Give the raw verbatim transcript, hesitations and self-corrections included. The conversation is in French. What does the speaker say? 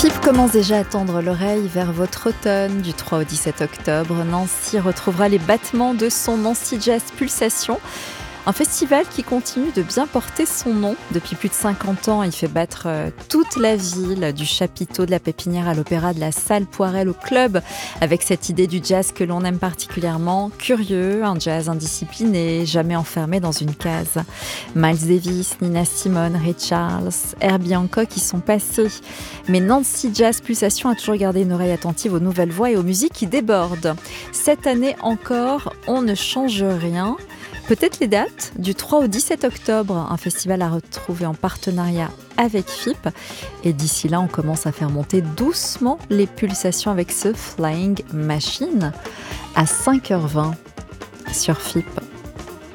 F I P commence déjà à tendre l'oreille vers votre automne. Du trois au dix-sept octobre, Nancy retrouvera les battements de son Nancy Jazz Pulsation. Un festival qui continue de bien porter son nom. Depuis plus de cinquante ans, il fait battre toute la ville, du chapiteau de la Pépinière à l'Opéra, de la Salle Poirel au club, avec cette idée du jazz que l'on aime particulièrement, curieux, un jazz indiscipliné, jamais enfermé dans une case. Miles Davis, Nina Simone, Ray Charles, Herbie Hancock y sont passés. Mais Nancy Jazz Pulsation a toujours gardé une oreille attentive aux nouvelles voix et aux musiques qui débordent. Cette année encore, on ne change rien. Peut-être les dates, du trois au dix-sept octobre, un festival à retrouver en partenariat avec F I P. Et d'ici là, on commence à faire monter doucement les pulsations avec ce Flying Machine à cinq heures vingt sur F I P.